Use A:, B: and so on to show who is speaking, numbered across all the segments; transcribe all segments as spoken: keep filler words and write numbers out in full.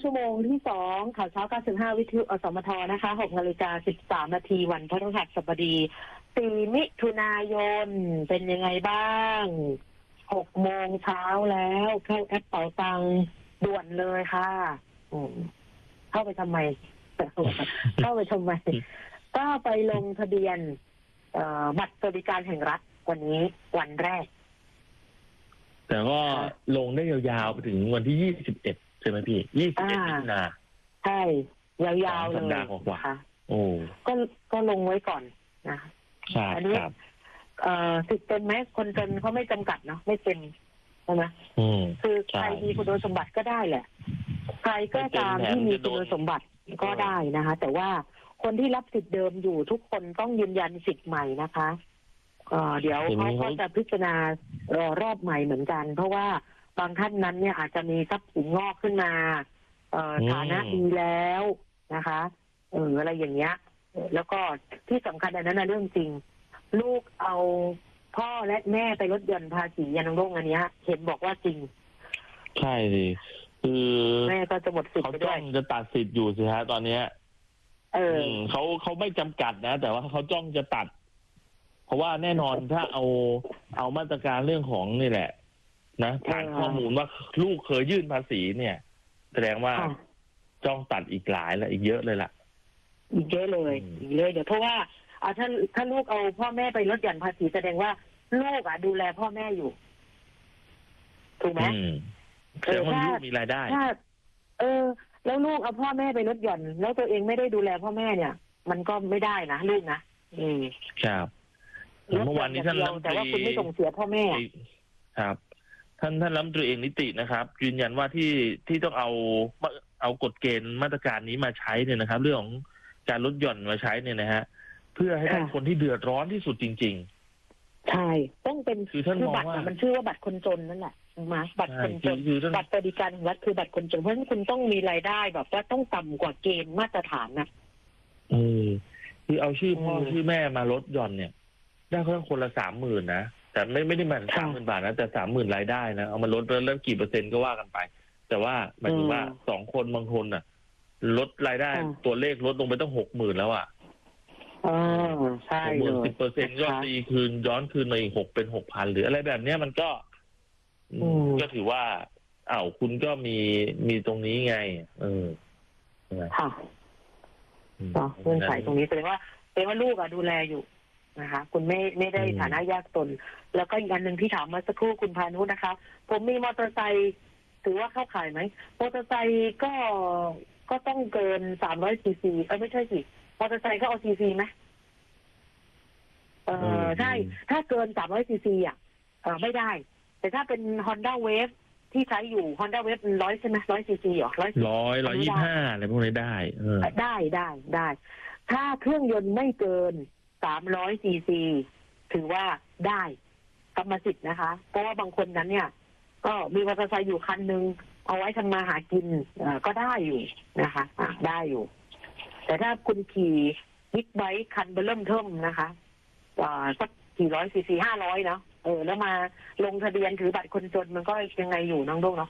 A: ชั่วโมงที่สองข่าวเช้าเก้าสิบห้าวิทยุอสมทนะคะหกนาฬิกาสิบสามนาทีวันพฤหัสบดีสี่มิถุนายนเป็นยังไงบ้างหกโมงเช้าแล้วเข้าแอปเป๋าตังค์ด่วนเลยค่ะอืมเข้าไปทำไม เข้าไปทำไมก็ไปลงทะเบียนบัตรสวัสดิการแห่งรัฐวันนี้วันแรก
B: แต่ก็ลงได้ยาวๆไปถึงวันที่ยี่สิบเอ็ดใช่ไหมพี่ยี่สิบเอ็ดมิถุนา
A: ใช่ยาวๆเลย
B: สัปดาห์กว่าโอ้
A: ก็ก็ลงไว้ก่อนนะ
B: อันนี้
A: สิทธิ์เป็นไหมคนจนเขาไม่จำกัดเนาะไม่เป็นใช่ไหมคือใครมีคุณสมบัติก็ได้แหละใครก็ตามที่มีคุณสมบัติก็ได้นะคะแต่ว่าคนที่รับสิทธิ์เดิมอยู่ทุกคนต้องยืนยันสิทธิ์ใหม่นะคะเดี๋ยวเขาก็จะพิจารณารอรอบใหม่เหมือนกันเพราะว่าบางท่านนั้นเนี่ยอาจจะมีทรัพย์สินงอกขึ้นมาฐานะดีแล้วนะคะเอออะไรอย่างเงี้ยแล้วก็ที่สำคัญอันนั้นนะเรื่องจริงลูกเอาพ่อและแม่ไปลดหย่อนภาษียานงงอันนี้เห็นบอกว่าจริง
B: ใช่สิคือ
A: แม่ก็จะหมดสิทธิ์ไปด้วย
B: เขาจ้องจะตัดสิทธิ์อยู่สิฮะตอนเนี้ยเออเขาเขาไม่จำกัดนะแต่ว่าเขาจ้องจะตัดเพราะว่าแน่นอนถ้าเอาเอามาตรการเรื่องของนี่แหละนะผ่านข้อมูลว่าลูกเคยยื่นภาษีเนี่ยแสดงว่าจ้องตัดอีกหลายและอีกเยอะเลยล่ะ
A: อีกเยอะเลยอีกเลยเดี๋ยวเพราะว่าอ่าถ้าถ้าลูกเอาพ่อแม่ไปลดหย่อนภาษีแสดงว่าลูกอ่ะดูแลพ่อแม่อยู่ถูกไหม
B: แสดงว่าลูกมีรายได้
A: ถ้าเออแล้วลูกเอาพ่อแม่ไปลดหย่อนแล้วตัวเองไม่ได้ดูแลพ่อแม่เนี่ยมันก็ไม่ได้นะลูกนะอืม
B: ครับเมื่อวานนี้ท่านรัฐมนตรี
A: แต่ว่าคุณไม่ส่งเสียพ่อแม่
B: ครับท่านท่านรัฐมนตรีเอกนิตินะครับยืนยันว่าที่ที่ต้องเอาเอากฎเกณฑ์มาตรการนี้มาใช้เนี่ยนะครับเรื่องของการลดหย่อนมาใช้เนี่ยนะฮะเพื่อให้ได้คนที่เดือดร้อนที่สุดจริง
A: ๆใช่ต้องเป็นคือบัตรมันชื่อว่าบัตรคนจนนั่นแหละมาบัตรคนจนบัตรสวัสดิการแห่งรัฐคือบัตรคนจนเพราะฉะนั้นคุณต้องมีรายได้แบบว่าต้องต่ำกว่าเกณฑ์มาตรฐานนะ
B: เออคือเอาชื่อพ่อชื่อแม่มาลดหย่อนเนี่ยได้เขาคนละสามหมื่นนะแต่ไม่ไม่ได้หมายถึงสามหมื่นบาทนะแต่สามหมื่นรายได้นะเอามาลดเริ่มกี่เปอร์เซ็นต์ก็ว่ากันไปแต่ว่าหมายถึงว่าสองคนบางคนน่ะลดรายได้ตัวเลขลดลงไปตั้งหกหมื่นแล้วอ่ะ
A: อ๋อใช่
B: หกหมื่นสิบเปอร์เซ็นต์ยอดตีคืนย้อนคืนมาอีกหกเป็นหกพันหรืออะไรแบบเนี้ยมันก็ก็ถือว่าอ้าวคุณก็มีมีตรงนี้ไงเออ
A: ค่ะเงื่อนไขตรงนี้แสดงว่าแสดงว่าลูกอ่ะดูแลอยู่นะคะคุณไม่ไม่ได้ฐานะยากจนแล้วก็อีกอันหนึ่งที่ถามมาสักครู่คุณพานุนะคะผมมีมอเตอร์ไซค์ถือว่าเข้าข่ายไหมมอเตอร์ไซค์ก็ก็ต้องเกินสามร้อยซีซีเออไม่ใช่สิมอเตอร์ไซค์ก็เอาซีซีไหมเออใช่ถ้าเกินสามร้อยซีซีอ่ะเออไม่ได้แต่ถ้าเป็น Honda Wave ที่ใช้อยู่ Honda Wave ร้อยใช่ไหมร้อยซีซีหรอร้อย
B: ร้อยร้อยยี่สิบห้าอะไรพวกนี้ได้เออ
A: ได้ได้ได้ถ้าเครื่องยนต์ไม่เกินสามร้อยซีซีถือว่าได้กรรมสิทธิ์นะคะเพราะว่าบางคนนั้นเนี่ยก็มีมอเตอร์ไซค์อยู่คันนึงเอาไว้ทำมาหากินก็ได้อยู่นะคะได้อยู่แต่ถ้าคุณขี่บิ๊กไบค์คันเบลเริ่มเทิมนะคะสักกี่ร้อยซีซีห้าร้อยเนาะเออแล้วมาลงทะเบียนถือบัตรคนจนมันก็ยังไงอยู่น้องดุ๊กเนาะ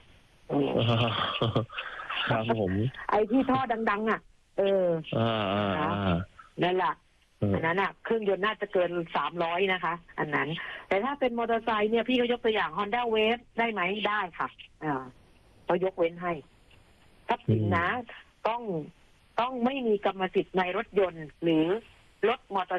B: ครับผม
A: ไอ้ที่ท่อดังๆอ่ะเออนั่นแหละอันนั้นอ่ะเครื่องยนต์น่าจะเกินสามร้อยนะคะอันนั้นแต่ถ้าเป็นมอเตอร์ไซค์เนี่ยพี่ก็ยกตัวอย่าง Honda Wave ได้ไหมได้ค่ะอ่าก็ยกเว้นให้ทรัพย์สินนะต้องต้องไม่มีกรรมสิทธิ์ในรถยนต์หรือรถมอเตอร์